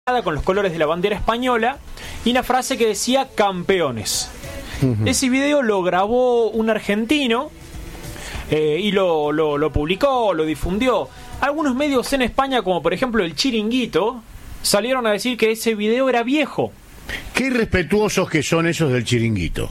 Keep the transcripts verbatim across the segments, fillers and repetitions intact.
con los colores de la bandera española y una frase que decía campeones. Uh-huh. Ese video lo grabó un argentino eh, y lo, lo, lo publicó, lo difundió. Algunos medios en España, como por ejemplo El Chiringuito, salieron a decir que ese video era viejo. Qué irrespetuosos que son esos del Chiringuito.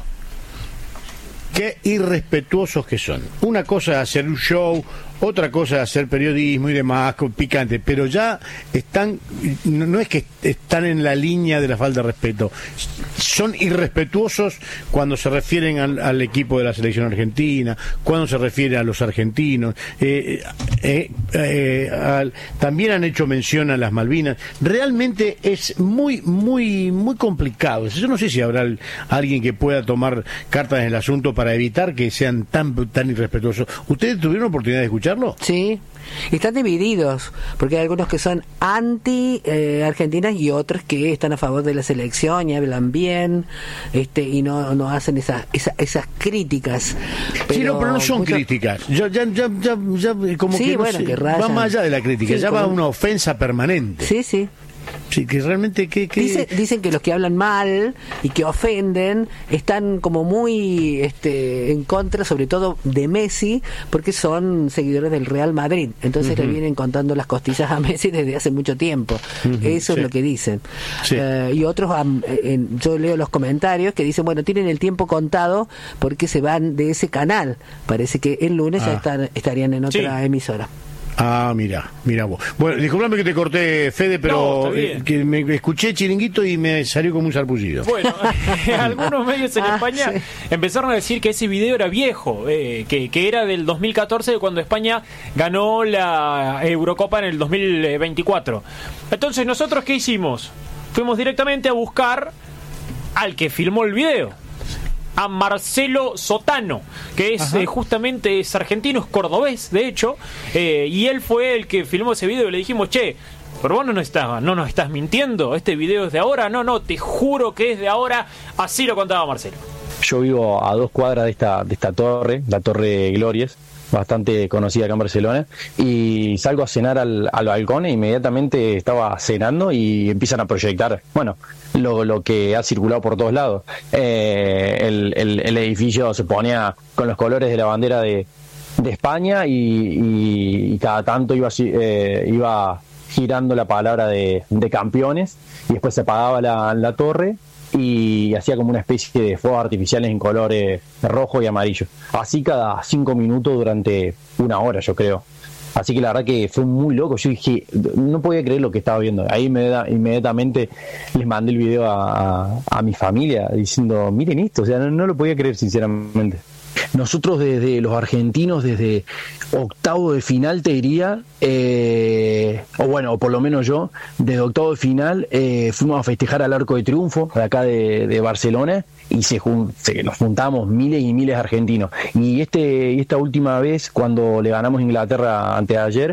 Qué irrespetuosos que son. Una cosa es hacer un show, otra cosa es hacer periodismo y demás, picante, pero ya están, no, no es que están en la línea de la falta de respeto, son irrespetuosos cuando se refieren al, al equipo de la selección argentina, cuando se refiere a los argentinos, eh, eh, eh, al, también han hecho mención a las Malvinas. Realmente es muy, muy, muy complicado. Yo no sé si habrá el, alguien que pueda tomar cartas en el asunto para evitar que sean tan, tan irrespetuosos. ¿Ustedes tuvieron oportunidad de escuchar? Sí, están divididos, porque hay algunos que son anti eh, argentinas y otros que están a favor de la selección y hablan bien, este y no no hacen esas esas, esas críticas. Pero sí, no, pero no son muchos... críticas. Ya, ya, ya, ya, ya como sí, que, bueno, no sé, que rayan. Va más allá de la crítica, sí, ya va a una ofensa permanente. Sí, sí. Sí, que realmente que, que... Dice, dicen que los que hablan mal y que ofenden están como muy este, en contra, sobre todo de Messi, porque son seguidores del Real Madrid. Entonces uh-huh. le vienen contando las costillas a Messi desde hace mucho tiempo. Uh-huh. Eso sí. es lo que dicen. Sí. Uh, y otros, um, en, yo leo los comentarios que dicen, bueno, tienen el tiempo contado porque se van de ese canal. Parece que el lunes ah. ya están, estarían en otra sí. emisora. Ah, mira, mira vos. Bueno, disculpame que te corté, Fede, pero no, eh, que me escuché Chiringuito y me salió como un sarpullido. Bueno, algunos medios en ah, España sí. empezaron a decir que ese video era viejo, eh, que, que era del dos mil catorce, cuando España ganó la Eurocopa en el dos mil veinticuatro. Entonces, ¿nosotros qué hicimos? Fuimos directamente a buscar al que filmó el video, a Marcelo Sotano, que es eh, justamente es argentino, es cordobés, de hecho, eh, y él fue el que filmó ese video y le dijimos, che, pero vos no nos estás, no nos estás mintiendo, este video es de ahora, no, no, te juro que es de ahora, así lo contaba Marcelo. Yo vivo a dos cuadras de esta, de esta torre, la Torre Glorias, bastante conocida acá en Barcelona, y salgo a cenar al, al balcón e inmediatamente estaba cenando y empiezan a proyectar, bueno, lo, lo que ha circulado por todos lados. Eh, el, el, el edificio se ponía con los colores de la bandera de, de España y, y, y cada tanto iba, eh, iba girando la palabra de, de campeones y después se apagaba la, la torre y hacía como una especie de fuegos artificiales en colores rojo y amarillo. Así cada cinco minutos durante una hora, yo creo. Así que la verdad que fue muy loco. Yo dije, no podía creer lo que estaba viendo. Ahí inmediatamente les mandé el video a, a, a mi familia diciendo, miren esto, o sea, no, no lo podía creer sinceramente. Nosotros desde los argentinos, desde octavo de final te diría, eh, o bueno, o por lo menos yo, desde octavo de final eh, fuimos a festejar al Arco de Triunfo de acá de, de Barcelona y se, jun, se nos juntamos miles y miles de argentinos. Y este y esta última vez, cuando le ganamos a Inglaterra anteayer,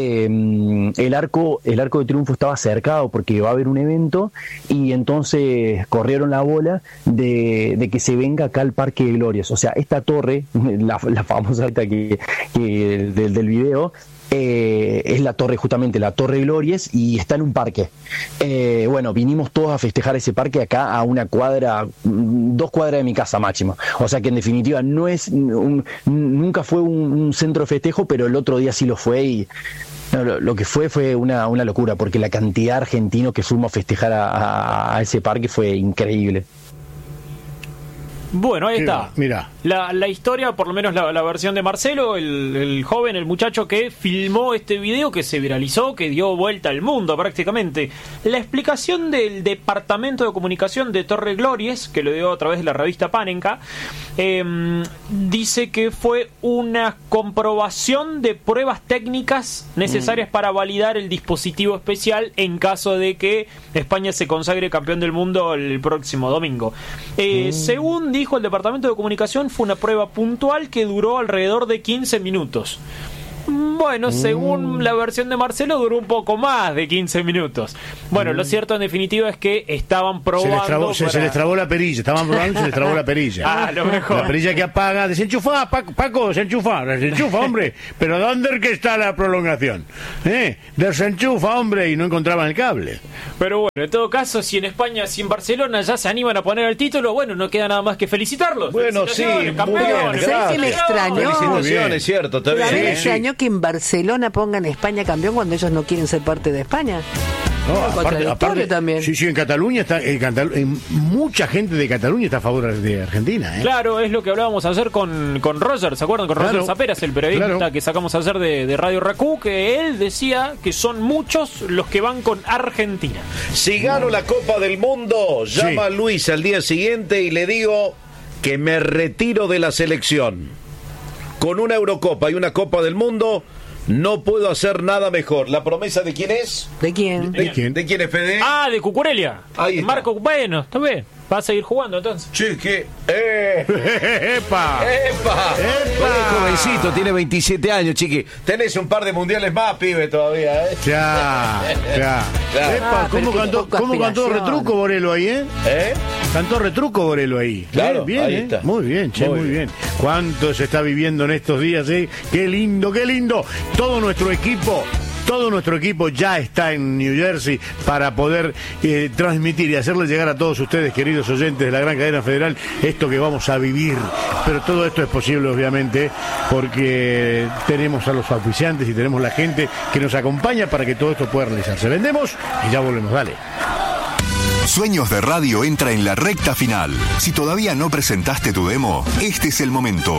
eh, el arco el Arco de Triunfo estaba cercado porque va a haber un evento y entonces corrieron la bola de, de que se venga acá al Parque de Glorias. O sea, esta torre, la, la famosa que, que del, del video, Eh, es la torre, justamente la Torre Glorias, y está en un parque. Eh, bueno, vinimos todos a festejar ese parque acá a una cuadra, dos cuadras de mi casa máximo. O sea que en definitiva no es un, nunca fue un, un centro de festejo, pero el otro día sí lo fue y no, lo, lo que fue fue una, una locura, porque la cantidad de argentinos que fuimos a festejar a, a, a ese parque fue increíble. Bueno, ahí mira, está. Mira. La, la historia, por lo menos la, la versión de Marcelo, el, el joven, el muchacho que filmó este video, que se viralizó, que dio vuelta al mundo prácticamente. La explicación del Departamento de Comunicación de Torre Glorias, que lo dio a través de la revista Panenka, eh, dice que fue una comprobación de pruebas técnicas necesarias mm. para validar el dispositivo especial en caso de que España se consagre campeón del mundo el próximo domingo. Eh, mm. Según dijo el Departamento de Comunicación, fue una prueba puntual que duró alrededor de quince minutos. Bueno, según mm. la versión de Marcelo, duró un poco más de quince minutos. Bueno, mm. lo cierto en definitiva es que estaban probando. Se les trabó, para... se, se les trabó la perilla, estaban probando y se les trabó la perilla. Ah, lo mejor. La perilla que apaga, desenchufá, Paco, Paco desenchufa, desenchufa, hombre. Pero ¿dónde es que está la prolongación? ¿Eh? Desenchufa, hombre, y no encontraban el cable. Pero bueno, en todo caso, si en España, si en Barcelona ya se animan a poner el título, bueno, no queda nada más que felicitarlos. Bueno, sí, campeones. ¿Sabes qué me extrañó? Felicitaciones, cierto, está bien. A mí me Sí, extrañó sí. que en Barcelona pongan España campeón cuando ellos no quieren ser parte de España. No, No, aparte, aparte también. Sí, sí, en Cataluña está, en Catalu- en mucha gente de Cataluña está a favor de Argentina, ¿eh? Claro, es lo que hablábamos ayer con, con Roger, ¿se acuerdan? Con Claro. Roger Zaperas, el periodista Claro. que sacamos ayer de, de Radio Racú, que él decía que son muchos los que van con Argentina. Si gano la Copa del Mundo, llama a Sí. Luis al día siguiente y le digo que me retiro de la selección. Con una Eurocopa y una Copa del Mundo, no puedo hacer nada mejor. ¿La promesa de quién es? ¿De quién? ¿De quién? ¿De quién es, Fede? Ah, de Cucurelia. Ahí está. Marco, bueno, está bien. Va a seguir jugando entonces. Che, que... ¡Eh! ¡Epa! ¡Epa! ¡Epa! Jovencito, tiene veintisiete años, chiqui. Tenés un par de mundiales más, pibe, todavía, ¿eh? Ya, ya. Claro. Epa, Ah, pero ¿cómo qué cantó, poca cómo cantó aspiración. retruco Borelo ahí, eh? ¿Eh? Cantó retruco Borelo ahí. Claro, bien, ahí eh. está. Muy bien, che, Muy muy, bien. bien. ¿Cuánto se está viviendo en estos días, eh? Qué lindo, qué lindo. Todo nuestro equipo, todo nuestro equipo ya está en New Jersey para poder eh, transmitir y hacerle llegar a todos ustedes, queridos oyentes de la Gran Cadena Federal, esto que vamos a vivir. Pero todo esto es posible, obviamente, porque tenemos a los auspiciantes y tenemos la gente que nos acompaña para que todo esto pueda realizarse. Vendemos y ya volvemos, dale. Sueños de Radio entra en la recta final. Si todavía no presentaste tu demo, este es el momento.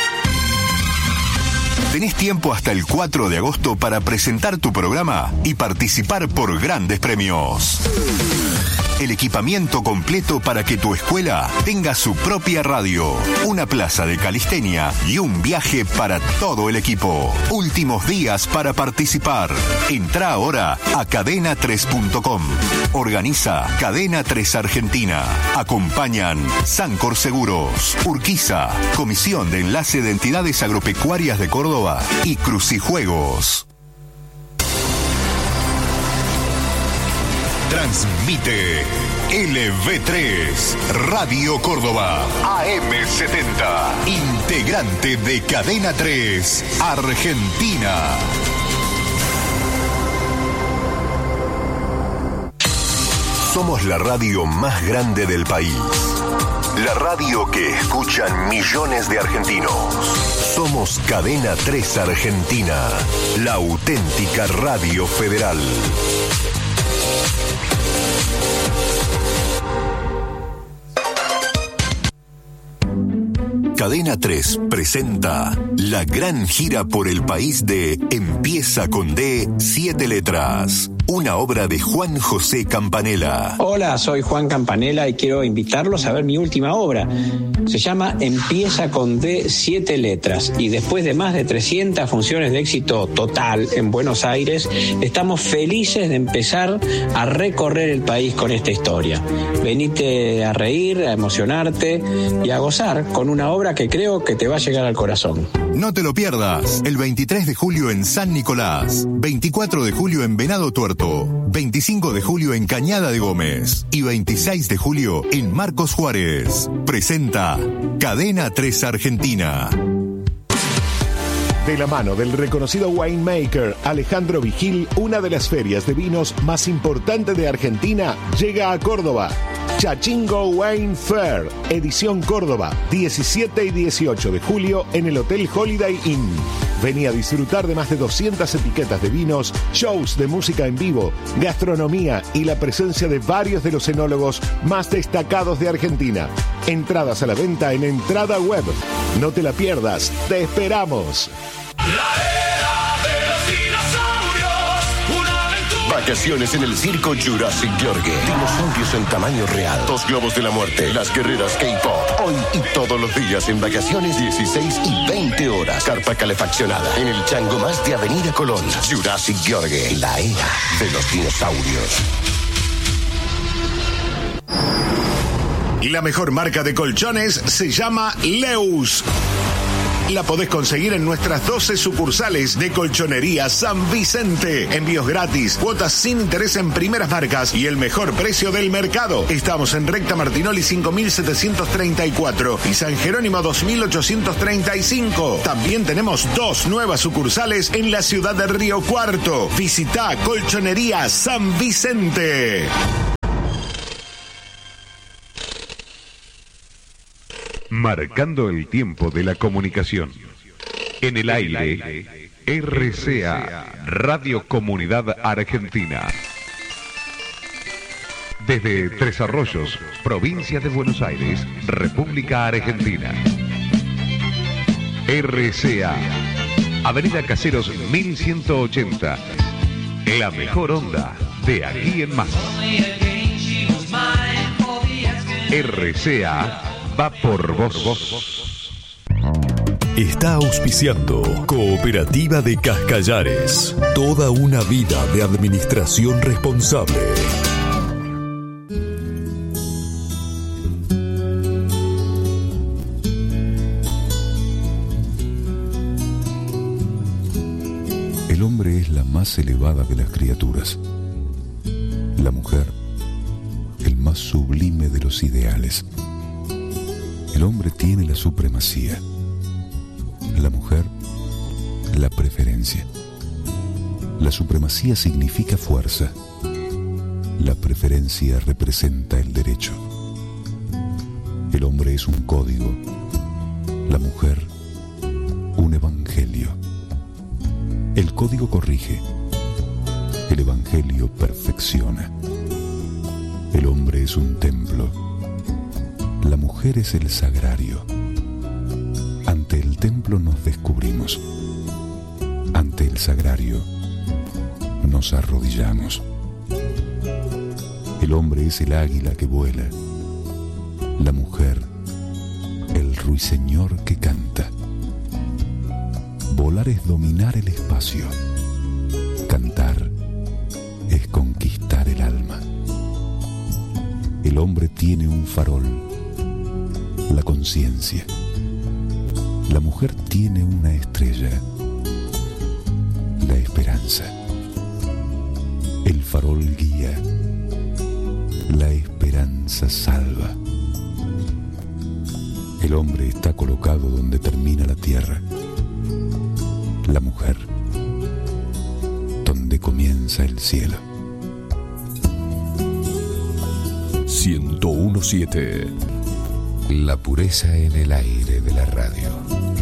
Tenés tiempo hasta el cuatro de agosto para presentar tu programa y participar por grandes premios. El equipamiento completo para que tu escuela tenga su propia radio, una plaza de calistenia y un viaje para todo el equipo. Últimos días para participar. Entrá ahora a cadena tres punto com. Organiza Cadena tres Argentina. Acompañan Sancor Seguros, Urquiza, Comisión de Enlace de Entidades Agropecuarias de Córdoba y Crucijuegos. Transmite L V tres, Radio Córdoba, A M setenta, integrante de Cadena tres, Argentina. Somos la radio más grande del país. La radio que escuchan millones de argentinos. Somos Cadena tres Argentina, la auténtica radio federal. Cadena tres presenta la gran gira por el país de Empieza con D, siete letras. Una obra de Juan José Campanella. Hola, soy Juan Campanella y quiero invitarlos a ver mi última obra. Se llama Empieza con D, siete letras. Y después de más de trescientas funciones de éxito total en Buenos Aires, estamos felices de empezar a recorrer el país con esta historia. Venite a reír, a emocionarte y a gozar con una obra que creo que te va a llegar al corazón. No te lo pierdas. El veintitrés de julio en San Nicolás, veinticuatro de julio en Venado Tuerto, veinticinco de julio en Cañada de Gómez y veintiséis de julio en Marcos Juárez. Presenta Cadena tres Argentina. De la mano del reconocido winemaker Alejandro Vigil, una de las ferias de vinos más importantes de Argentina llega a Córdoba. Chachingo Wine Fair, edición Córdoba, diecisiete y dieciocho de julio en el Hotel Holiday Inn. Vení a disfrutar de más de doscientas etiquetas de vinos, shows de música en vivo, gastronomía y la presencia de varios de los enólogos más destacados de Argentina. Entradas a la venta en Entrada Web. No te la pierdas, te esperamos. Vacaciones en el circo Jurassic Yorgue. Dinosaurios en tamaño real. Dos globos de la muerte. Las guerreras K-pop. Hoy y todos los días en vacaciones, dieciséis y veinte horas. Carpa calefaccionada. En el Chango Más de Avenida Colón. Jurassic Yorgue. La era de los dinosaurios. La mejor marca de colchones se llama Leus. La podés conseguir en nuestras doce sucursales de Colchonería San Vicente. Envíos gratis, cuotas sin interés en primeras marcas y el mejor precio del mercado. Estamos en Recta Martinoli cinco mil setecientos treinta y cuatro y San Jerónimo dos mil ochocientos treinta y cinco. También tenemos dos nuevas sucursales en la ciudad de Río Cuarto. Visita Colchonería San Vicente. Marcando el tiempo de la comunicación. En el aire, R C A, Radio Comunidad Argentina. Desde Tres Arroyos, provincia de Buenos Aires, República Argentina. R C A, Avenida Caseros mil ciento ochenta. La mejor onda de aquí en más. R C A va por vos. Está auspiciando Cooperativa de Cascallares. Toda una vida de administración responsable. El hombre es la más elevada de las criaturas. La mujer, el más sublime de los ideales. El hombre tiene la supremacía. La mujer, la preferencia. La supremacía significa fuerza. La preferencia representa el derecho. El hombre es un código. La mujer, un evangelio. El código corrige. El evangelio perfecciona. El hombre es un templo. La mujer es el sagrario. Ante el templo nos descubrimos. Ante el sagrario nos arrodillamos. El hombre es el águila que vuela. La mujer, el ruiseñor que canta. Volar es dominar el espacio. Cantar es conquistar el alma. El hombre tiene un farol, la conciencia. La mujer tiene una estrella, la esperanza. El farol guía, la esperanza salva. El hombre está colocado donde termina la tierra. La mujer, donde comienza el cielo. ciento uno punto siete. La pureza en el aire de la radio.